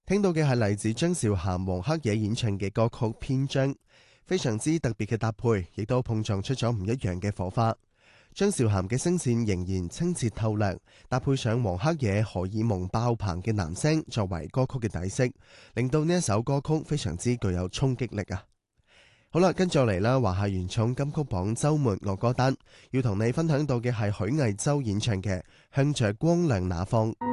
聽到嘅係嚟自張韶涵、黃克野演唱嘅歌曲《篇章》，非常之特別嘅搭配，亦都碰撞出咗唔一樣嘅火花。張韶涵嘅聲線仍然清澈透亮，搭配上黃克野荷爾蒙爆棚嘅男聲作為歌曲嘅底色，令到呢一首歌曲非常之具有衝擊力啊！好啦，跟住嚟啦，華夏原創金曲榜周末樂歌單，要同你分享到嘅係許魏洲演唱嘅《向着光亮那方》。